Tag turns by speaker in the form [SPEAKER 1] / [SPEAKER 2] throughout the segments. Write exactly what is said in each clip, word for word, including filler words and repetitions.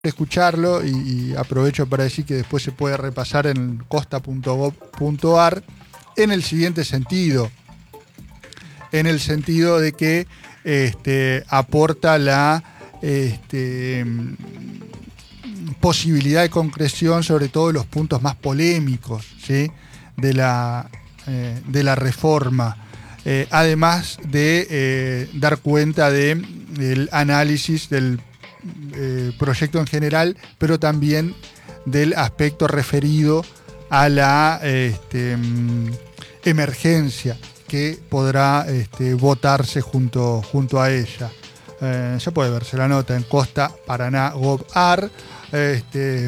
[SPEAKER 1] escucharlo y, y aprovecho para decir que después se puede repasar en costa punto gob punto ar en el siguiente sentido, en el sentido de que este, aporta la este, posibilidad de concreción sobre todo los puntos más polémicos, ¿sí? de, la, eh, de la reforma, eh, además de eh, dar cuenta de, del análisis del Eh, proyecto en general, pero también del aspecto referido a la este, emergencia que podrá este, votarse junto, junto a ella. Eh, ya puede verse la nota en Costa Paraná Gob Ar. Este,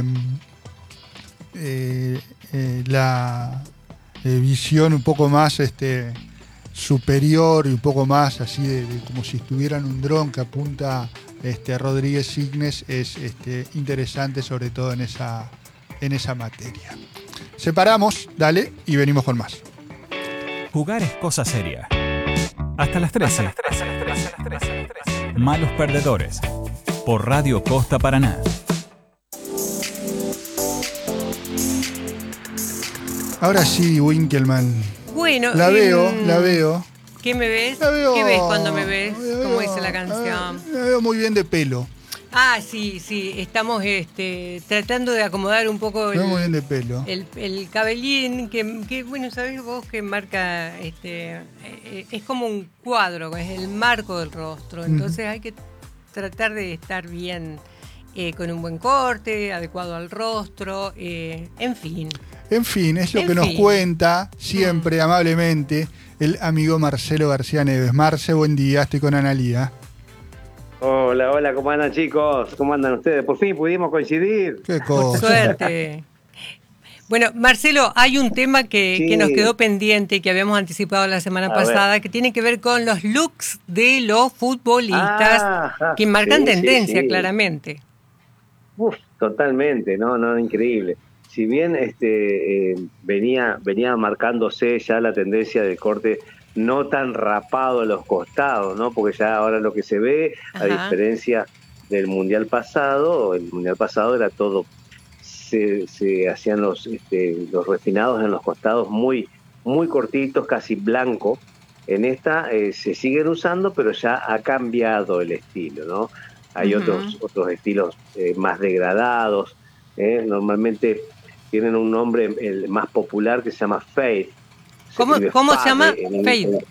[SPEAKER 1] eh, eh, la eh, visión un poco más este, superior y un poco más así de, de como si estuvieran un dron que apunta Este, Rodríguez Signes es este, interesante, sobre todo en esa, en esa materia. Separamos, dale, y venimos con más.
[SPEAKER 2] Jugar es cosa seria. Hasta las trece. Malos perdedores. Por Radio Costa Paraná.
[SPEAKER 1] Ahora sí, Winkelmann.
[SPEAKER 3] Bueno,
[SPEAKER 1] la veo,
[SPEAKER 3] eh,
[SPEAKER 1] la veo.
[SPEAKER 3] ¿Qué me ves?
[SPEAKER 1] La veo,
[SPEAKER 3] ¿Qué ves cuando me ves?
[SPEAKER 1] la veo,
[SPEAKER 3] Como dice la canción.
[SPEAKER 1] La veo muy bien de pelo.
[SPEAKER 3] Ah, sí, sí. Estamos este, tratando de acomodar un poco
[SPEAKER 1] La
[SPEAKER 3] el,
[SPEAKER 1] veo muy bien de pelo.
[SPEAKER 3] el, el cabellín, que, que, bueno, ¿sabés vos que marca? Este, eh, es como un cuadro, es el marco del rostro. Entonces mm. hay que tratar de estar bien, eh, con un buen corte, adecuado al rostro, eh, en fin.
[SPEAKER 1] En fin, es lo
[SPEAKER 3] en
[SPEAKER 1] que
[SPEAKER 3] fin.
[SPEAKER 1] nos cuenta siempre, mm. amablemente, el amigo Marcelo García Neves. Marce, buen día, estoy con Analía.
[SPEAKER 4] Hola, hola, ¿cómo andan, chicos? ¿Cómo andan ustedes? Por fin pudimos coincidir.
[SPEAKER 1] Qué cosa.
[SPEAKER 3] Suerte. Bueno, Marcelo, hay un tema que, sí. que nos quedó pendiente y que habíamos anticipado la semana A pasada, ver. que tiene que ver con los looks de los futbolistas, ah, que marcan sí, tendencia, sí, sí. claramente.
[SPEAKER 4] Uf, totalmente, no, no, increíble. Si bien este eh, venía venía marcándose ya la tendencia del corte no tan rapado a los costados, ¿no? Porque ya ahora lo que se ve, Ajá. a diferencia del mundial pasado, el mundial pasado era todo, se, se hacían los este, los refinados en los costados muy muy cortitos, casi blanco. En esta eh, se siguen usando, pero ya ha cambiado el estilo, ¿no? Hay uh-huh. otros otros estilos eh, más degradados, ¿eh? Normalmente tienen un nombre el más popular que se llama fade. Se
[SPEAKER 3] ¿Cómo, ¿cómo se llama?
[SPEAKER 4] En,
[SPEAKER 3] fade.
[SPEAKER 4] En,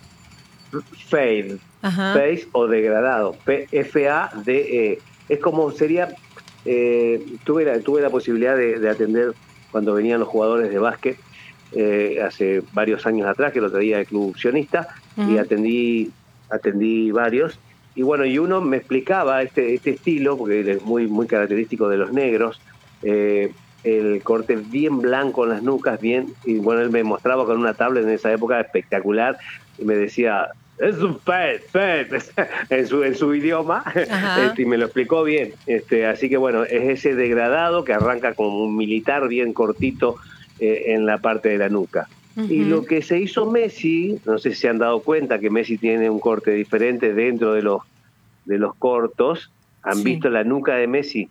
[SPEAKER 4] fade. Ajá. Fade o degradado. P F A D E. Es como sería... Eh, tuve, la, tuve la posibilidad de, de atender cuando venían los jugadores de básquet eh, hace varios años atrás, que lo traía el Club Sionista, uh-huh. y atendí, atendí varios. Y bueno, y uno me explicaba este, este estilo, porque es muy, muy característico de los negros, eh, el corte bien blanco en las nucas, bien, y bueno, él me mostraba con una tablet en esa época espectacular, y me decía, es un fade, fade, en su, en su idioma, este, y me lo explicó bien. Este, así que bueno, es ese degradado que arranca como un militar bien cortito eh, en la parte de la nuca. Uh-huh. Y lo que se hizo Messi, no sé si se han dado cuenta que Messi tiene un corte diferente dentro de los, de los cortos. ¿Han sí. visto la nuca de Messi?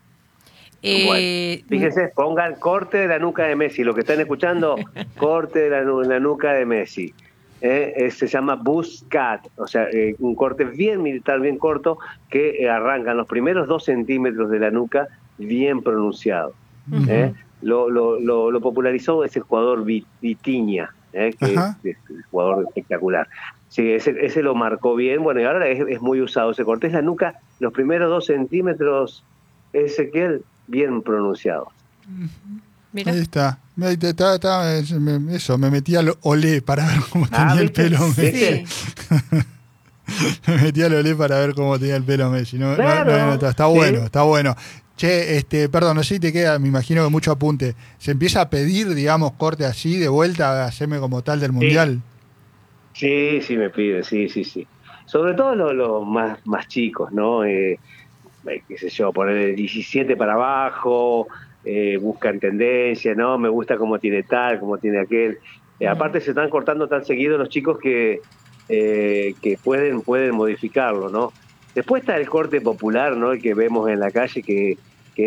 [SPEAKER 4] Eh, bueno, fíjense, pongan corte de la nuca de Messi. Lo que están escuchando, corte de la, la nuca de Messi. Eh, eh, se llama buzz cut, o sea, eh, un corte bien militar, bien corto, que eh, arrancan los primeros dos centímetros de la nuca bien pronunciado. Uh-huh. eh. Lo, lo, lo, lo popularizó ese jugador Vitinha, eh, que es, es un jugador espectacular. Sí, ese, ese lo marcó bien. Bueno, y ahora es, es muy usado ese corte. Es la nuca, los primeros dos centímetros, Ezequiel, bien pronunciado.
[SPEAKER 1] Uh-huh. Mira. Ahí está. Ahí está, está, está me, eso, me metí al olé para ver cómo tenía ah, el pelo Messi. Sí. me metí al olé para ver cómo tenía el pelo Messi. No, claro. no, no, no, está, está bueno, sí. está bueno. Che, este, perdón, no sé si te queda, me imagino que mucho apunte. ¿Se empieza a pedir, digamos, corte así, de vuelta, a hacerme como tal del Mundial?
[SPEAKER 4] Sí, sí, sí me piden, sí, sí, sí. Sobre todo los lo más, más chicos, ¿no? Eh, qué sé yo, poner el diecisiete para abajo, eh, buscan tendencia, ¿no? Me gusta cómo tiene tal, cómo tiene aquel. Eh, mm. Aparte se están cortando tan seguido los chicos que, eh, que pueden, pueden modificarlo, ¿no? Después está el corte popular, ¿no? El que vemos en la calle, que